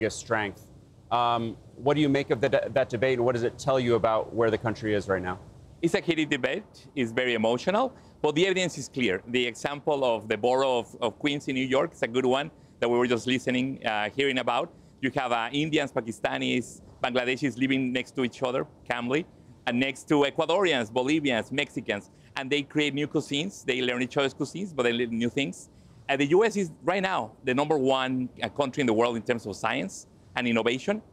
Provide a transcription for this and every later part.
strength. What do you make of that debate, and what does it tell you about where the country is right now? It's a heated debate. It's very emotional, but the evidence is clear. The example of the borough of Queens in New York is a good one that we were just hearing about. You have Indians, Pakistanis, Bangladeshis living next to each other calmly, and next to Ecuadorians, Bolivians, Mexicans, and they create new cuisines. They learn each other's cuisines, but they learn new things. The U.S. is right now the #1 country in the world in terms of science and innovation,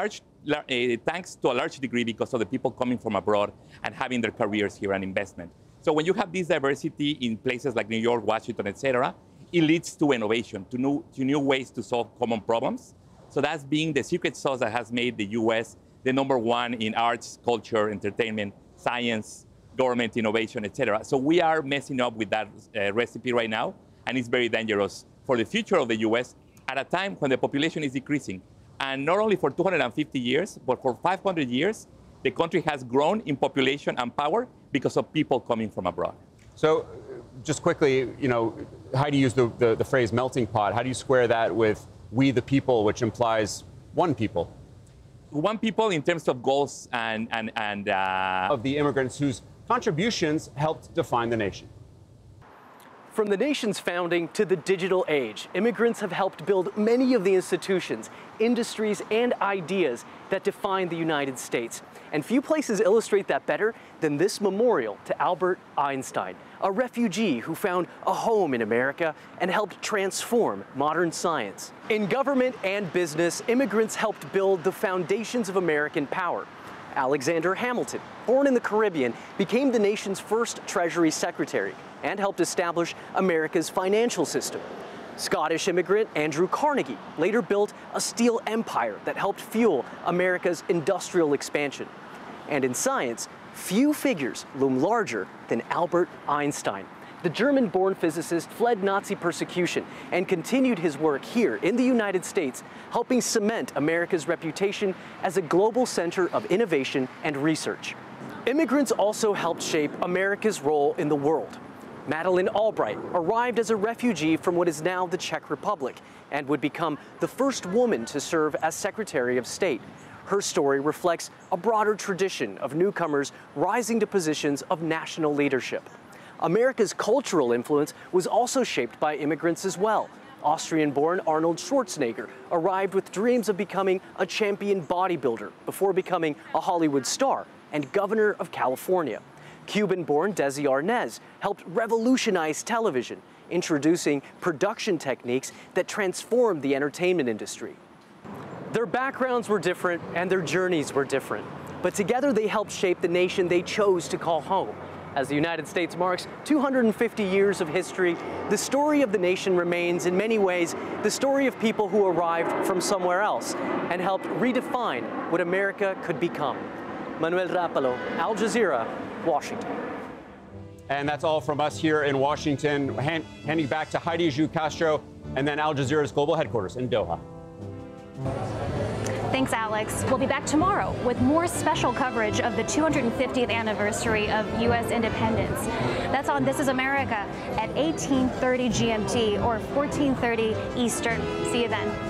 thanks to a large degree because of the people coming from abroad and having their careers here and investment. So when you have this diversity in places like New York, Washington, etc., it leads to innovation, to new ways to solve common problems. So that's being the secret sauce that has made the U.S. the #1 in arts, culture, entertainment, science, government innovation, etc. So we are messing up with that recipe right now, and it's very dangerous for the future of the U.S. at a time when the population is decreasing. And not only for 250 years, but for 500 years, the country has grown in population and power because of people coming from abroad. So just quickly, Heidi used the phrase melting pot. How do you square that with we the people, which implies one people? One people in terms of goals and of the immigrants whose contributions helped define the nation. From the nation's founding to the digital age, immigrants have helped build many of the institutions, industries, and ideas that define the United States. And few places illustrate that better than this memorial to Albert Einstein, a refugee who found a home in America and helped transform modern science. In government and business, immigrants helped build the foundations of American power. Alexander Hamilton, born in the Caribbean, became the nation's first Treasury Secretary and helped establish America's financial system. Scottish immigrant Andrew Carnegie later built a steel empire that helped fuel America's industrial expansion. And in science, few figures loom larger than Albert Einstein. The German-born physicist fled Nazi persecution and continued his work here in the United States, helping cement America's reputation as a global center of innovation and research. Immigrants also helped shape America's role in the world. Madeleine Albright arrived as a refugee from what is now the Czech Republic and would become the first woman to serve as Secretary of State. Her story reflects a broader tradition of newcomers rising to positions of national leadership. America's cultural influence was also shaped by immigrants as well. Austrian-born Arnold Schwarzenegger arrived with dreams of becoming a champion bodybuilder before becoming a Hollywood star and governor of California. Cuban-born Desi Arnaz helped revolutionize television, introducing production techniques that transformed the entertainment industry. Their backgrounds were different and their journeys were different, but together they helped shape the nation they chose to call home. As the United States marks 250 years of history, the story of the nation remains in many ways the story of people who arrived from somewhere else and helped redefine what America could become. Manuel Rapalo, Al Jazeera, Washington. And that's all from us here in Washington. Handing back to Heidi Zhu Castro and then Al Jazeera's global headquarters in Doha. Thanks, Alex. We'll be back tomorrow with more special coverage of the 250th anniversary of U.S. independence. That's on This Is America at 18:30 GMT or 14:30 Eastern. See you then.